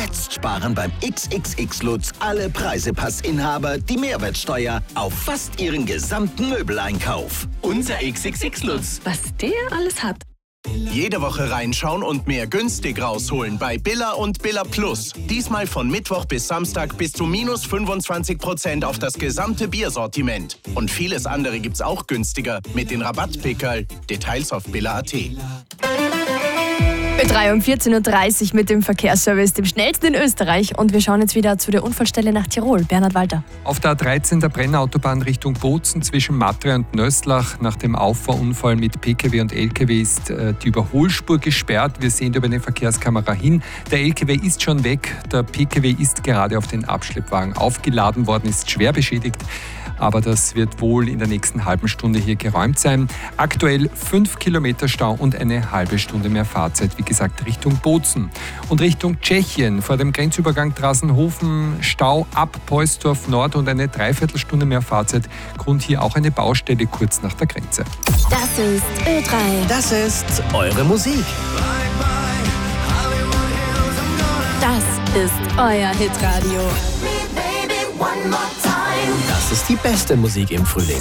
Jetzt sparen beim XXX Lutz alle Preisepass-Inhaber die Mehrwertsteuer auf fast ihren gesamten Möbeleinkauf. Unser XXX Lutz. Was der alles hat. Jede Woche reinschauen und mehr günstig rausholen bei Billa und Billa Plus. Diesmal von Mittwoch bis Samstag bis zu minus 25% auf das gesamte Biersortiment. Und vieles andere gibt's auch günstiger mit den Rabattpickerl. Details auf billa.at. Ö3 um 14.30 Uhr mit dem Verkehrsservice, dem schnellsten in Österreich. Und wir schauen jetzt wieder zu der Unfallstelle nach Tirol. Bernhard Walter. Auf der A13 der Brennautobahn Richtung Bozen zwischen Matre und Nöstlach nach dem Auffahrunfall mit Pkw und Lkw ist die Überholspur gesperrt. Wir sehen über eine Verkehrskamera hin. Der Lkw ist schon weg. Der Pkw ist gerade auf den Abschleppwagen aufgeladen worden, ist schwer beschädigt. Aber das wird wohl in der nächsten halben Stunde hier geräumt sein. Aktuell 5 Kilometer Stau und eine halbe Stunde mehr Fahrzeit, wie gesagt, Richtung Bozen. Und Richtung Tschechien, vor dem Grenzübergang Drassenhofen, Stau ab Poisdorf Nord und eine Dreiviertelstunde mehr Fahrzeit. Grund hier auch eine Baustelle kurz nach der Grenze. Das ist Ö3. Das ist eure Musik. Das ist euer Hitradio. Das ist die beste Musik im Frühling.